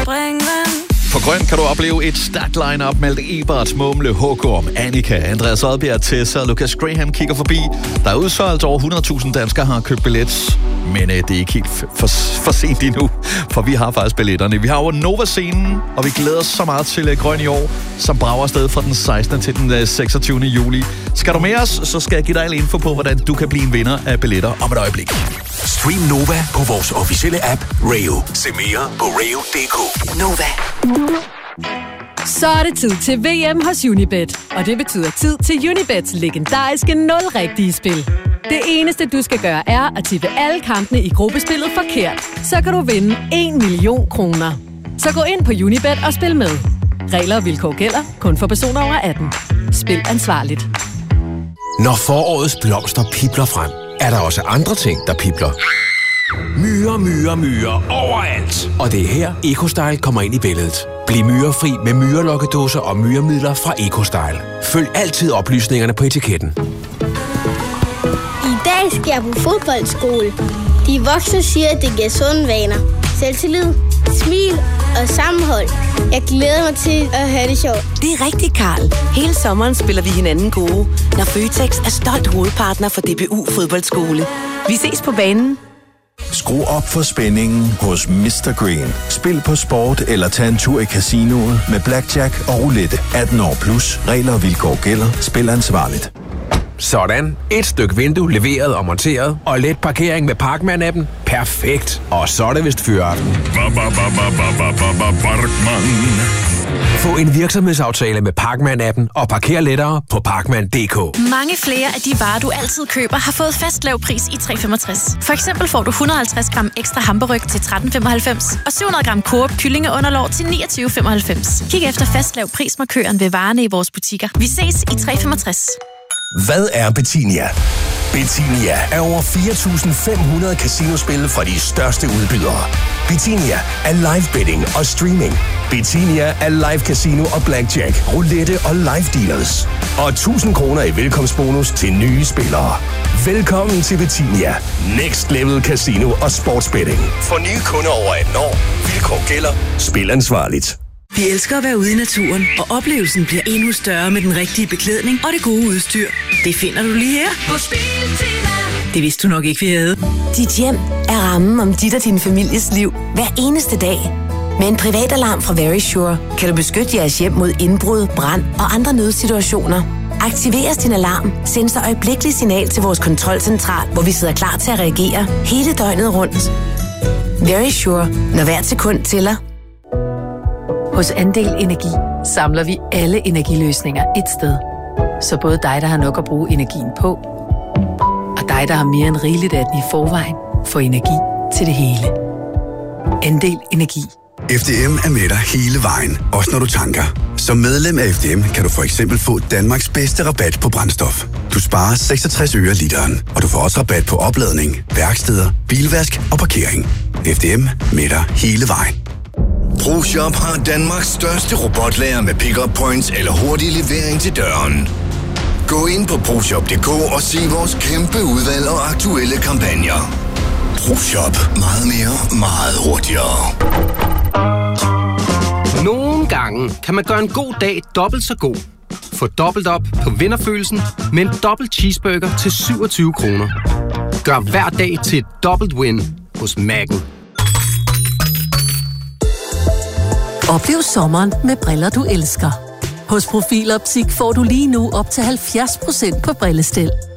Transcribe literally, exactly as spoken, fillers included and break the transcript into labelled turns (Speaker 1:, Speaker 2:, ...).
Speaker 1: springvand.
Speaker 2: På Grøn kan du opleve et stærkt line-up med Ebert, Mumle, Hågorm, Annika, Andreas Oddbjerg, Tessa og Lucas Graham kigger forbi. Der er udsolgt, over hundrede tusind danskere har købt billet. Men øh, det er ikke helt for, for sent endnu, for vi har faktisk billetterne. Vi har jo Nova-scenen, og vi glæder os så meget til øh, Grøn i år, som brager afsted fra den sekstende til den øh, seksogtyvende juli. Skal du med os, så skal jeg give dig al info på, hvordan du kan blive en vinder af billetter om et øjeblik.
Speaker 3: Stream Nova på vores officielle app Rayo. Se mere på rayo punktum d k.
Speaker 4: Nova.
Speaker 5: Så er det tid til V M hos Unibet, og det betyder tid til Unibets legendariske nul-rigtige spil. Det eneste, du skal gøre, er at tippe alle kampene i gruppespillet forkert. Så kan du vinde en million kroner. Så gå ind på Unibet og spil med. Regler og vilkår gælder kun for personer over atten. Spil ansvarligt.
Speaker 3: Når forårets blomster pipler frem, er der også andre ting, der pipler. Myrer, myrer, myrer overalt. Og det er her, EcoStyle kommer ind i billedet. Bliv myrefri med myrelokkedåser og myremidler fra EcoStyle. Følg altid oplysningerne på etiketten.
Speaker 6: I dag skal jeg på fodboldskole. De voksne siger, at det giver sunde vaner. Selvtillid, smil og sammenhold. Jeg glæder mig til at have det sjovt.
Speaker 4: Det er rigtigt, Karl. Hele sommeren spiller vi hinanden gode, når Føtex er stolt hovedpartner for D B U Fodboldskole. Vi ses på banen.
Speaker 7: Skru op for spændingen hos mister Green. Spil på sport eller tag en tur i casinoet med blackjack og roulette. atten år plus. Regler og vilkår gælder. Spil ansvarligt.
Speaker 3: Sådan. Et stykke vindue leveret og monteret, og let parkering med Parkman-appen. Perfekt. Og så er det vist fyraften. Få en virksomhedsaftale med Parkman-appen og parker lettere på parkman punktum d k.
Speaker 8: Mange flere af de varer, du altid køber, har fået fast lav pris i tre komma femogtres. For eksempel får du et hundrede og halvtreds gram ekstra hamburg til tretten komma femoghalvfems og syv hundrede gram Coop kyllingeunderlov til niogtyve komma femoghalvfems. Kig efter fast lav prismarkøren ved varerne i vores butikker. Vi ses i tre komma femogtres.
Speaker 3: Hvad er Betinia? Betinia er over fire tusind fem hundrede casinospil fra de største udbydere. Betinia er live betting og streaming. Betinia er live casino og blackjack, roulette og live dealers. Og tusind kroner i velkomstbonus til nye spillere. Velkommen til Betinia. Next level casino og sportsbetting. For nye kunder over atten år. Vilkår gælder. Spil ansvarligt.
Speaker 9: Vi elsker at være ude i naturen, og oplevelsen bliver endnu større med den rigtige beklædning og det gode udstyr. Det finder du lige her på Biltema. Det vidste du nok ikke, vi havde.
Speaker 4: Dit hjem er rammen om dit og din families liv hver eneste dag. Med en privatalarm fra Verisure kan du beskytte jeres hjem mod indbrud, brand og andre nødsituationer. Aktiveres din alarm, sendes der øjeblikkeligt signal til vores kontrolcentral, hvor vi sidder klar til at reagere hele døgnet rundt. Verisure, når hvert sekund tæller.
Speaker 5: Hos Andel Energi samler vi alle energiløsninger et sted. Så både dig, der har nok at bruge energien på, og dig, der har mere end rigeligt af den i forvejen, får energi til det hele. Andel Energi.
Speaker 10: F D M er med dig hele vejen, også når du tanker. Som medlem af F D M kan du for eksempel få Danmarks bedste rabat på brændstof. Du sparer seksogtres øre literen, og du får også rabat på opladning, værksteder, bilvask og parkering. F D M med dig hele vejen.
Speaker 11: ProShop har Danmarks største robotlager med pick-up points eller hurtig levering til døren. Gå ind på proshop punktum d k og se vores kæmpe udvalg og aktuelle kampagner. ProShop. Meget mere, meget hurtigere.
Speaker 12: Nogle gange kan man gøre en god dag dobbelt så god. Få dobbelt op på vinderfølelsen med en dobbelt cheeseburger til syvogtyve kroner. Gør hver dag til et dobbelt win hos Mac'en.
Speaker 13: Oplev sommeren med briller, du elsker. Hos Profil Optik får du lige nu op til halvfjerds procent på brillestel.